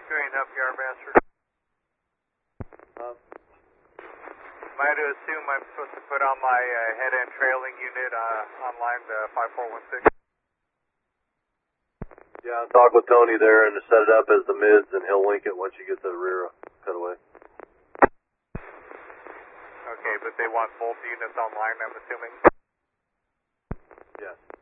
Green up yard master. Am I to assume I'm supposed to put on my head end trailing unit online, the 5416? Yeah, talk with Tony there and set it up as the mids, and he'll link it once you get the rear cutaway. Okay, but they want both units online, I'm assuming? Yes.